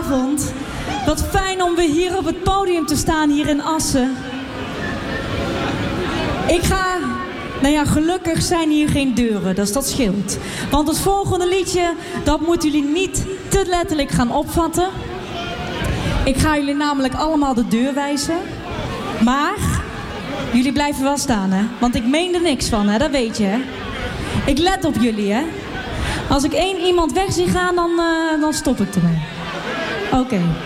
Goedenavond. Wat fijn om weer hier op het podium te staan, hier in Assen. Gelukkig zijn hier geen deuren, dus dat scheelt. Want het volgende liedje, dat moeten jullie niet te letterlijk gaan opvatten. Ik ga jullie namelijk allemaal de deur wijzen. Maar, jullie blijven wel staan, hè. Want ik meen er niks van, hè, dat weet je, hè. Ik let op jullie, hè. Als ik één iemand weg zie gaan, dan stop ik ermee. Oké,